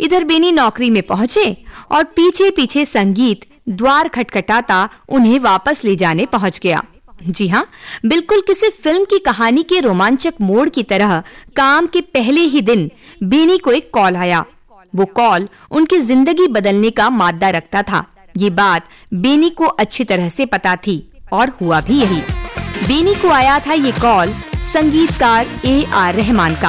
इधर बेनी नौकरी में पहुंचे और पीछे-पीछे संगीत द्वार खटखटाता उन्हें वापस ले जाने पहुंच गया। जी हाँ, बिल्कुल किसी फिल्म की कहानी के रोमांचक मोड़ की तरह काम के पहले ही दिन बेनी को एक कॉल आया। वो कॉल उनकी जिंदगी बदलने का मादा रखता था। ये बात बेनी को अच्छी तरह से पता थी और हुआ भी यही। बेनी को आया था ये कॉल संगीतकार A.R. रहमान का।